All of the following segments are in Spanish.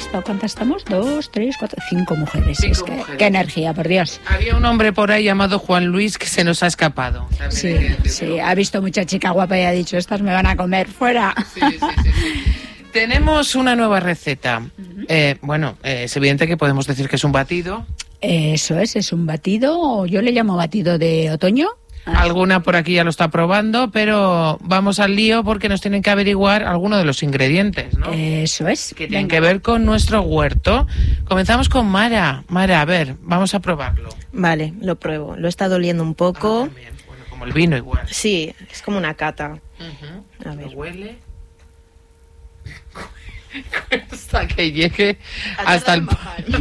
estado? ¿Cuántas estamos? 2, 3, 4, 5 mujeres. Mujeres. Qué energía, por Dios. Había un hombre por ahí llamado Juan Luis que se nos ha escapado. Sí, ha visto mucha chica guapa y ha dicho, estas me van a comer, fuera. Sí. Tenemos una nueva receta. Es evidente que podemos decir que es un batido. Eso es un batido, o yo le llamo batido de otoño. Alguna por aquí ya lo está probando, pero vamos al lío porque nos tienen que averiguar algunos de los ingredientes, ¿no? Eso es. Que tienen que ver con nuestro huerto. Comenzamos con Mara. Mara, a ver, vamos a probarlo. Vale, lo pruebo. Lo he estado oliendo un poco. También. Bueno, como el vino igual. Sí, es como una cata. A ver. ¿Lo huele? Hasta que llegue hasta el...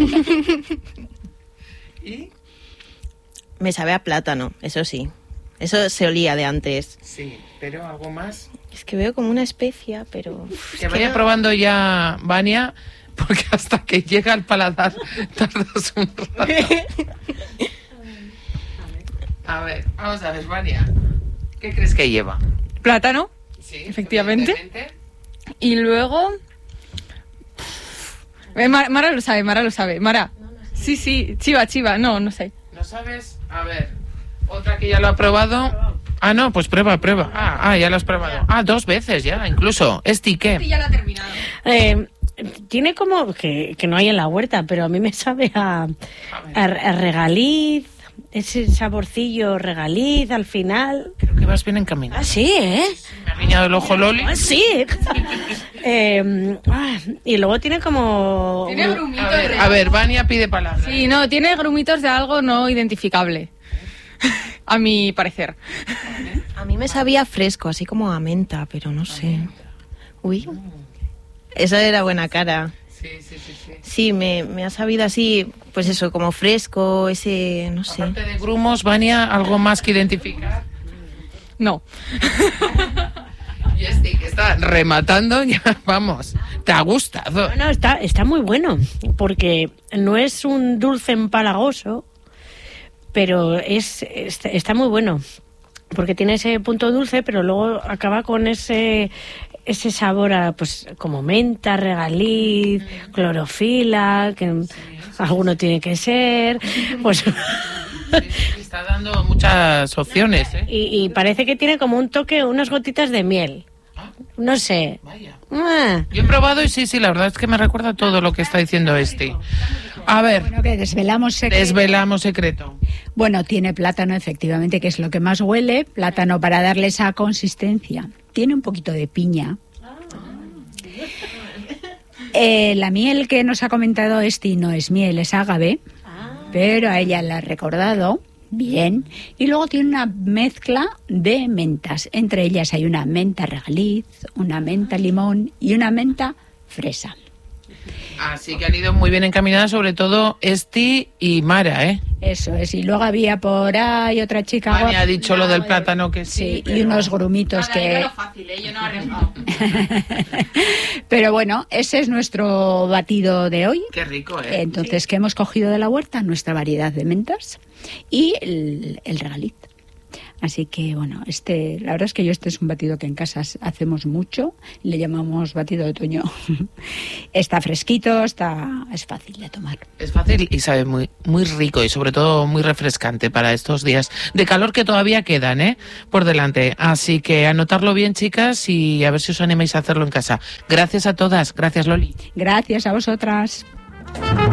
¿Y? Me sabe a plátano, eso sí. Eso se olía de antes. Sí, pero ¿algo más? Es que veo como una especia, pero... Que vaya probando ya, Vania, porque hasta que llega al paladar tardas un rato. A ver, vamos a ver, Vania. ¿Qué crees que lleva? Plátano, Sí, efectivamente. Y luego... Mara lo sabe. Mara. Sí, chiva, no sé. ¿No sabes? A ver, otra que ya lo ha probado. Ah, no, pues prueba. Ya lo has probado. 2 veces ya, incluso. ¿Qué? Ya lo ha terminado. Tiene como que no hay en la huerta, pero a mí me sabe a regaliz, ese saborcillo regaliz al final. Creo que vas bien encaminado. Ah, sí, ¿eh? Me ha guiñado el ojo Loli. Ah, sí. Y luego tiene como... Tiene grumitos A ver, Vania pide palabras. Sí, no, tiene grumitos de algo no identificable. A mi parecer. A mí me sabía fresco, así como a menta, pero no sé. Uy, esa era buena cara. Sí. Sí, me ha sabido así, pues eso, como fresco, ese, no sé. Aparte de grumos, Vania, ¿algo más que identificar? No. Y que está rematando, ya vamos. ¿Te ha gustado? Bueno, está muy bueno, porque no es un dulce empalagoso, pero está muy bueno, porque tiene ese punto dulce, pero luego acaba con ese sabor a, pues, como menta, regaliz, clorofila, que alguno tiene que ser, pues... Sí, está dando muchas opciones, ¿eh? Y parece que tiene como un toque, unas gotitas de miel. No sé. Vaya. Ah. Yo he probado y sí, la verdad es que me recuerda todo lo que está diciendo A ver, Bueno, que desvelamos secreto. Bueno, tiene plátano, efectivamente, que es lo que más huele. Plátano para darle esa consistencia. Tiene un poquito de piña. La miel que nos ha comentado no es miel, es ágave. Pero a ella la ha recordado bien. Y luego tiene una mezcla de mentas. Entre ellas hay una menta regaliz, una menta limón y una menta fresa. Así que han ido muy bien encaminadas, sobre todo y Mara, ¿eh? Eso es. Y luego había por ahí otra chica Vania guapa. ha dicho lo del plátano que sí. Sí, y unos grumitos que... Lo fácil, yo no he arriesgado. Pero bueno, ese es nuestro batido de hoy. Qué rico, ¿eh? Entonces, ¿qué hemos cogido de la huerta? Nuestra variedad de mentas y el regaliz. Así que, bueno, la verdad es que este es un batido que en casa hacemos mucho. Le llamamos batido de otoño. Está fresquito, es fácil de tomar. Es fácil y sabe muy, muy rico y sobre todo muy refrescante para estos días de calor que todavía quedan, por delante. Así que anotarlo bien, chicas, y a ver si os animáis a hacerlo en casa. Gracias a todas. Gracias, Loli. Gracias a vosotras.